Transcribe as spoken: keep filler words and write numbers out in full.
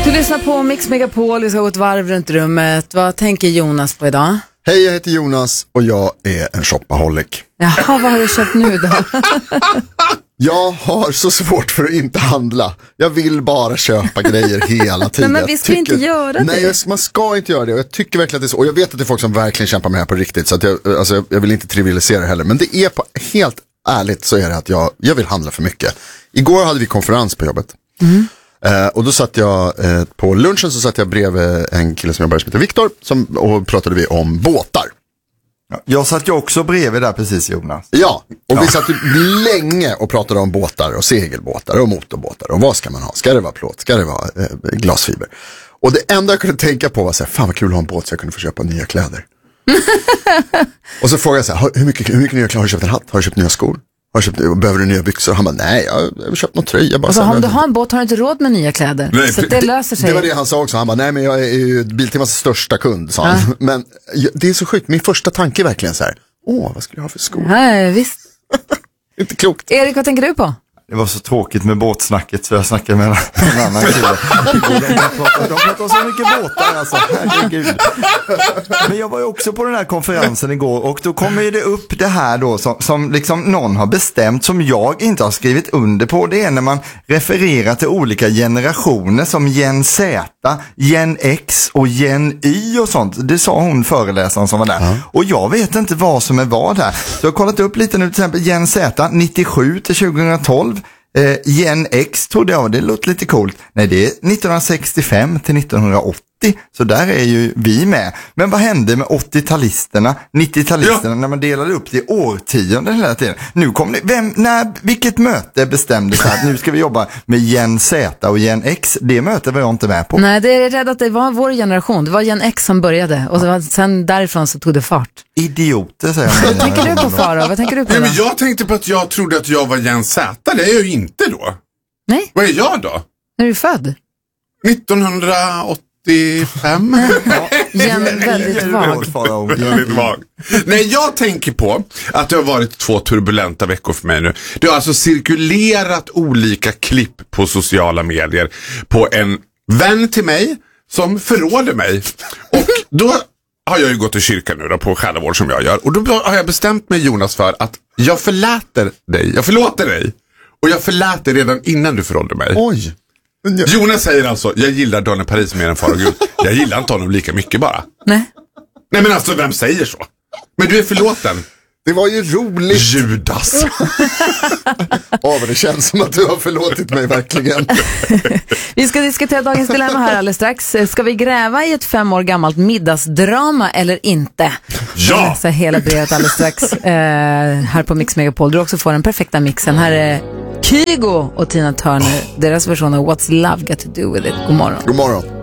Du lyssnar på Mix Megapol, vi ska gå ett varv runt rummet. Vad tänker Jonas på idag? Hej, jag heter Jonas och jag är en shopaholic. Jaha, vad har du köpt nu då? Jag har så svårt för att inte handla. Jag vill bara köpa grejer hela tiden. Nej, men vi ska tycker, inte göra det. Nej, man ska inte göra det. Och jag tycker verkligen att det är så. Och jag vet att det är folk som verkligen kämpar med det här på riktigt. Så att jag, alltså, jag vill inte trivialisera heller. Men det är på, helt ärligt så är det att jag, jag vill handla för mycket. Igår hade vi konferens på jobbet. Mm. Uh, och då satt jag uh, på lunchen så satt jag bredvid en kille som jobbar som heter Viktor som, och pratade vi om båtar. Ja, jag satt ju också bredvid där precis, Jonas. Ja, och ja. vi satt länge och pratade om båtar och segelbåtar och motorbåtar och vad ska man ha? Ska det vara plåt? Ska det vara uh, glasfiber? Och det enda jag kunde tänka på var så här, fan vad kul att ha en båt så jag kunde få köpa nya kläder. Och så frågade jag så här, hur mycket, hur mycket nya kläder har du köpt? En hatt? Har du köpt nya skor? Har köpt, behöver du nya byxor? Han bara, nej, jag har köpt någon tröja. Bara och så om du har en båt har du inte råd med nya kläder. Nej, så det löser sig. Det var det han sa också. Han bara, nej men jag är ju Biltemas största kund, sa han. Ja. Men det är så sjukt. Min första tanke är verkligen så här, åh, vad skulle jag ha för skor? Nej, visst. Inte klokt. Erik, vad tänker du på? Det var så tråkigt med båtsnacket så jag snackade med en annan kille. De pratar, de pratar så mycket båtar alltså, herregud. Men jag var ju också på den här konferensen igår och då kommer ju det upp det här då som, som liksom någon har bestämt som jag inte har skrivit under på. Det är när man refererar till olika generationer som Gen Z, Gen X och Gen Y och sånt. Det sa hon föreläsaren som var där. Mm. Och jag vet inte vad som är vad här. Så jag har kollat upp lite nu till exempel Gen Z nittiosju till tjugotolv. Eh, Gen X trodde jag, det låter lite coolt. Nej, det är nittonhundrasextiofem till nittonhundraåttio. Så där är ju vi med. Men vad hände med åttio-talisterna, nittio-talisterna ja. När man delade upp det i årtionden hela tiden? Nu kom det, vem, när, vilket möte bestämde sig att nu ska vi jobba med Gen Z och Gen X? Det mötet var jag inte med på. Nej, det är rädd att det var vår generation. Det var Gen X som började och var, sen därifrån så tog det fart. Idioter, säger jag. Vad tänker du på, Farao? Vad tänker du på? Nej, men jag tänkte på att jag trodde att jag var Gen Z. Det är jag ju inte då. Nej. Vad är jag då? När är du född? nittonhundraåttiofem. Ja, Gen väldigt vag. Väldigt vag. Nej, jag tänker på att det har varit två turbulenta veckor för mig nu. Det har alltså cirkulerat olika klipp på sociala medier på en vän till mig som förråder mig. Och då har jag ju gått till kyrkan nu då, på själavård som jag gör. Och då har jag bestämt mig, Jonas, för att jag förläter dig. Jag förlåter dig. Och jag förlät dig redan innan du förrådde mig. Oj. Jonas säger alltså, jag gillar Daniel Paris mer än Farao Groth. Jag gillar inte honom lika mycket bara. Nej. Nej, men alltså, vem säger så? Men du är förlåten. Det var ju roligt. Judas. Ja, men det känns som att du har förlåtit mig verkligen. Vi ska diskutera dagens dilemma här alldeles strax. Ska vi gräva i ett fem år gammalt middagsdrama eller inte? Ja! Så hela brevet alldeles strax eh, här på Mix Megapol. Du också får den perfekta mixen. Här är Kygo och Tina Turner. Deras version av What's Love Got To Do With It. God morgon. God morgon.